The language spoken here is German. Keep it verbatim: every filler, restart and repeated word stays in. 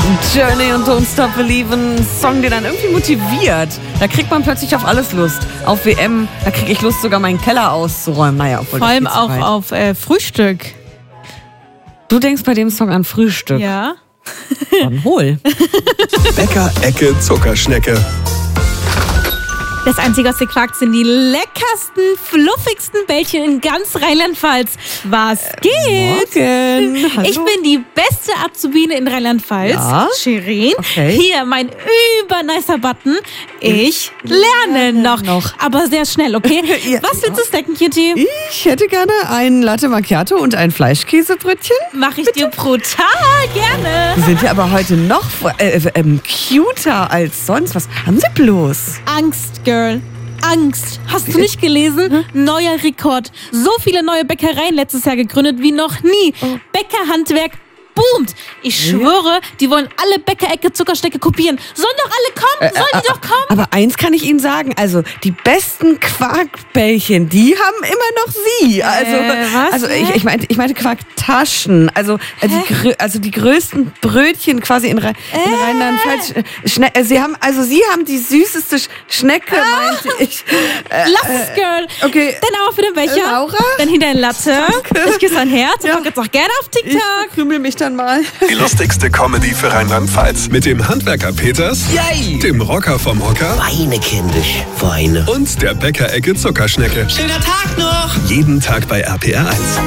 Journey und Don't Stop Believin', ein Song, der dann irgendwie motiviert. Da kriegt man plötzlich auf alles Lust. Auf W M, da kriege ich Lust, sogar meinen Keller auszuräumen. Naja, Vor allem auch auf äh, Frühstück. Du denkst bei dem Song an Frühstück? Ja. Dann hol. Bäcker-Ecke Zuckerschnecke. Das Einzige, was ihr fragt, sind die leckersten, fluffigsten Bällchen in ganz Rheinland-Pfalz. Was geht? Morgen. Hallo. Ich bin die beste Azubine in Rheinland-Pfalz. Ja? Shirin. Okay. Hier mein übernicer Button. Ich lerne noch. noch. Aber sehr schnell, okay? Ja. Was willst du snacken, Cutie? Ich hätte gerne ein Latte Macchiato und ein Fleischkäsebrötchen. Mach ich dir brutal gerne. Die sind ja aber heute noch äh, ähm, cuter als sonst. Was haben sie bloß? Angst, Girl. Angst. Hast du nicht gelesen? Neuer Rekord. So viele neue Bäckereien letztes Jahr gegründet wie noch nie. Bäckerhandwerk boomt. Ich schwöre, die wollen alle Bäckerecke Zuckerschnecke kopieren. Sollen doch alle kommen. Sollen die doch kommen. Aber eins kann ich Ihnen sagen, also die besten Quarkbällchen, die haben immer noch Sie. Also, Äh, was? also ich, ich meinte, ich meinte Quarktaschen. Also, äh, die, grö- also die größten Brötchen quasi in, Rhe- in Rheinland-Pfalz. Schne- äh, Sie haben, also Sie haben die süßeste Sch- Schnecke, meinte ich. Äh, Lass es, Girl. okay. Dann aber für den Becher. Laura? Dann hinter ein Latte. Ich küsse ein Herz. Und jetzt auch gerne auf Ich TikTok. krümel mich dann mal. Die lustigste Comedy für Rheinland-Pfalz. Mit dem Handwerker Peters, Yay! dem Rocker vom Hocker Weine, kindisch, weine. und der Bäcker-Ecke Zuckerschnecke. Schöner Tag noch! Jeden Tag bei R P R eins.